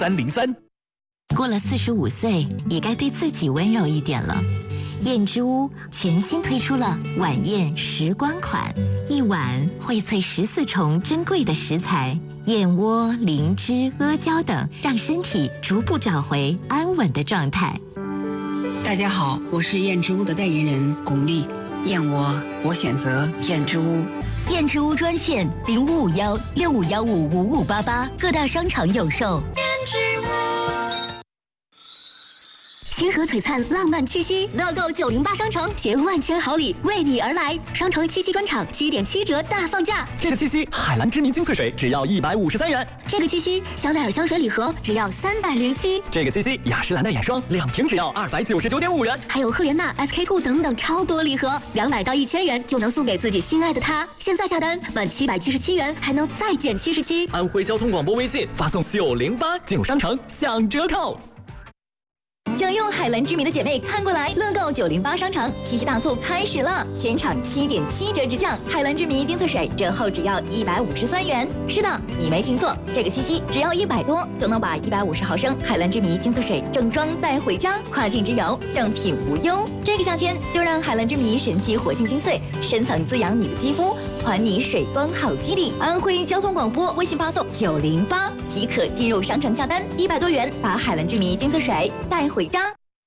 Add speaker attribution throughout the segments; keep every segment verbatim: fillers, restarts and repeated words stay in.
Speaker 1: 三零三。
Speaker 2: 过了四十五岁，也该对自己温柔一点了。燕之屋全新推出了晚宴时光款，一碗荟萃十四重珍贵的食材，燕窝、灵芝、阿胶等，让身体逐步找回安稳的状态。
Speaker 3: 大家好，我是燕之屋的代言人巩俐。燕窝，我选择燕之屋。
Speaker 4: 燕之屋专线零五五幺六五幺五五五八八，各大商场有售。燕之屋。星河璀璨浪漫七夕，乐购九零八商城携万千好礼为你而来。商城七夕专场七点七折大放价。
Speaker 1: 这个七夕，海蓝之谜精粹水只要一百五十三元。
Speaker 4: 这个七夕，香奈儿香水礼盒只要三百零七。
Speaker 1: 这个七夕，雅诗兰黛眼霜两瓶只要二百九十九点五元。
Speaker 4: 还有赫莲娜、S K two 等等超多礼盒，两百到一千元就能送给自己心爱的他。现在下单满七百七十七元还能再减七十七。
Speaker 1: 安徽交通广播微信发送九零八进入商城享折扣。
Speaker 5: 想用海蓝之谜的姐妹看过来，乐购九零八商城七夕大促开始了，全场七点七折直降，海蓝之谜精粹水折后只要一百五十三元。是的，你没听错，这个七夕只要一百多就能把一百五十毫升海蓝之谜精粹水正装带回家，跨境之游正品无忧。这个夏天就让海蓝之谜神奇活性精粹深层滋养你的肌肤，还你水光好肌力。安徽交通广播微信发送九零八即可进入商城下单，一百多元把海蓝之谜精粹水带回家。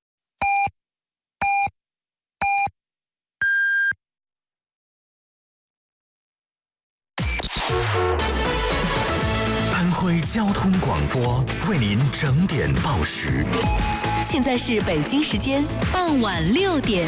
Speaker 6: 安徽交通广播为您整点报时。
Speaker 4: 现在是北京时间傍晚六点。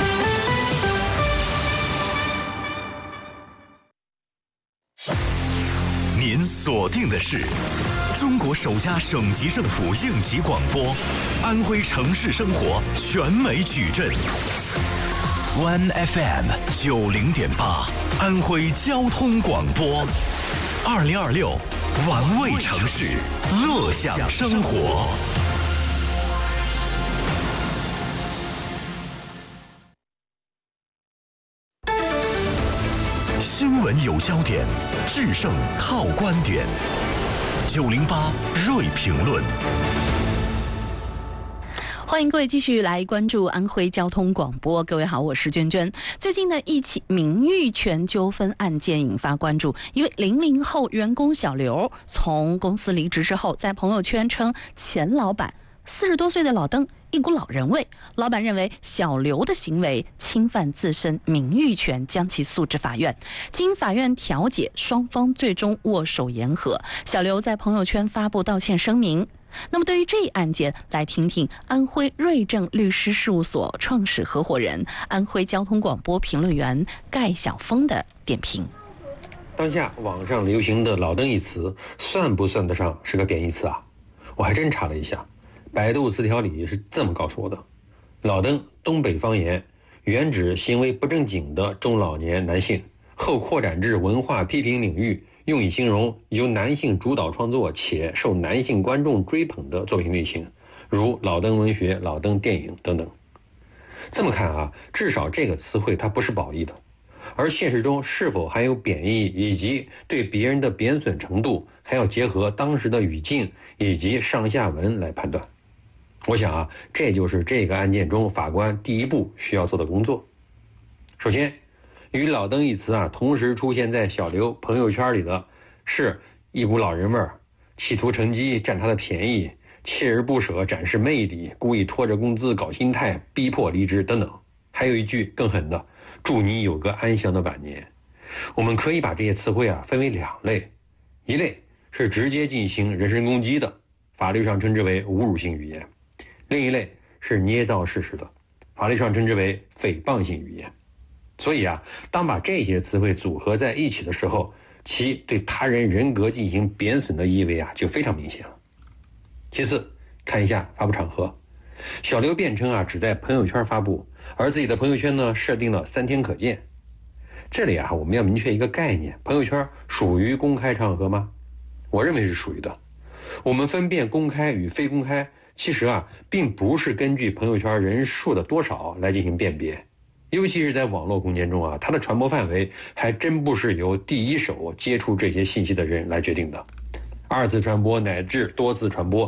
Speaker 6: 您锁定的是中国首家省级政府应急广播，安徽城市生活全美矩阵。One F M 九零点八，安徽交通广播，二零二六，玩味城市，乐享生活。新闻有焦点，制胜靠观点。九零八锐评论。
Speaker 7: 欢迎各位继续来关注安徽交通广播。各位好，我是娟娟。最近的一起名誉权纠纷案件引发关注，一位零零后员工小刘从公司离职之后，在朋友圈称前老板四十多岁的老登一股老人味。老板认为小刘的行为侵犯自身名誉权，将其诉至法院。经法院调解，双方最终握手言和。小刘在朋友圈发布道歉声明。那么对于这一案件，来听听安徽瑞正律师事务所创始合伙人、安徽交通广播评论员盖晓峰的点评。
Speaker 8: 当下网上流行的老登一词算不算得上是个贬义词啊？我还真查了一下，百度词条里是这么告诉我的：老登，东北方言，原指行为不正经的中老年男性，后扩展至文化批评领域，用以形容由男性主导创作且受男性观众追捧的作品类型，如老登文学、老登电影等等。这么看啊，至少这个词汇它不是褒义的，而现实中是否含有贬义以及对别人的贬损程度，还要结合当时的语境以及上下文来判断。我想啊，这就是这个案件中法官第一步需要做的工作。首先，与老登一词啊同时出现在小刘朋友圈里的是一股老人味儿，企图乘机占他的便宜，锲而不舍展示魅力，故意拖着工资搞心态，逼迫离职等等。还有一句更狠的，祝你有个安详的晚年。我们可以把这些词汇啊分为两类，一类是直接进行人身攻击的，法律上称之为侮辱性语言；另一类是捏造事实的，法律上称之为诽谤性语言。所以啊，当把这些词汇组合在一起的时候，其对他人人格进行贬损的意味啊就非常明显了。其次，看一下发布场合，小刘辩称啊只在朋友圈发布，而自己的朋友圈呢设定了三天可见。这里啊我们要明确一个概念，朋友圈属于公开场合吗？我认为是属于的。我们分辨公开与非公开，其实啊并不是根据朋友圈人数的多少来进行辨别，尤其是在网络空间中啊，它的传播范围还真不是由第一手接触这些信息的人来决定的。二次传播乃至多次传播